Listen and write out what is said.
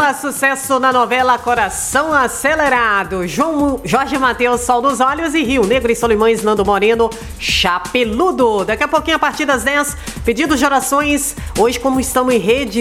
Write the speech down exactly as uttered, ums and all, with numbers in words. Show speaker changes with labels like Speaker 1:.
Speaker 1: Dupla sucesso na novela Coração Acelerado. João, Jorge Mateus, Sol dos Olhos, e Rio Negro e Solimões, Nando Moreno, Chapeludo. Daqui a pouquinho, a partir das dez, pedidos de orações. Hoje, como estamos em rede